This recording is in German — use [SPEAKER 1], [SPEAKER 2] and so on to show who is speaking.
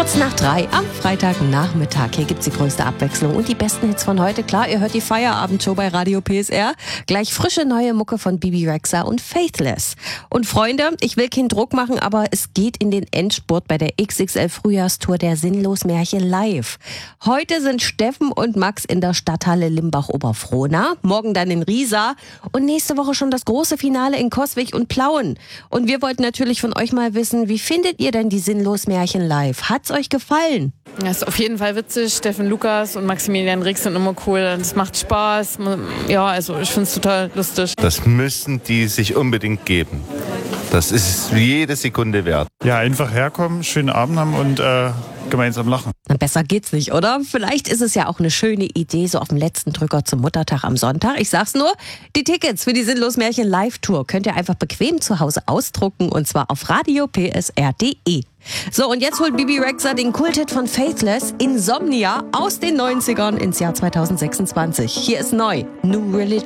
[SPEAKER 1] Kurz nach 3 am Freitagnachmittag. Hier gibt's die größte Abwechslung und die besten Hits von heute. Klar, ihr hört die Feierabendshow bei Radio PSR. Gleich frische neue Mucke von Bebe Rexha und Faithless. Und Freunde, ich will keinen Druck machen, aber es geht in den Endspurt bei der XXL Frühjahrstour der Sinnlos-Märchen live. Heute sind Steffen und Max in der Stadthalle Limbach-Oberfrohna, morgen dann in Riesa und nächste Woche schon das große Finale in Coswig und Plauen. Und wir wollten natürlich von euch mal wissen, wie findet ihr denn die Sinnlos-Märchen live? Hat's euch gefallen?
[SPEAKER 2] Ja, ist auf jeden Fall witzig. Steffen Lukas und Maximilian Rix sind immer cool. Es macht Spaß. Ja, also ich finde es total lustig.
[SPEAKER 3] Das müssen die sich unbedingt geben. Das ist jede Sekunde wert.
[SPEAKER 4] Ja, einfach herkommen, schönen Abend haben und gemeinsam lachen.
[SPEAKER 1] Na, besser geht's nicht, oder? Vielleicht ist es ja auch eine schöne Idee, so auf dem letzten Drücker zum Muttertag am Sonntag. Ich sag's nur, die Tickets für die Sinnlos-Märchen Live-Tour könnt ihr einfach bequem zu Hause ausdrucken und zwar auf radiopsr.de. So, und jetzt holt Bebe Rexha den Kulthit von Faithless, Insomnia, aus den 90ern ins Jahr 2026. Hier ist neu, New Religion.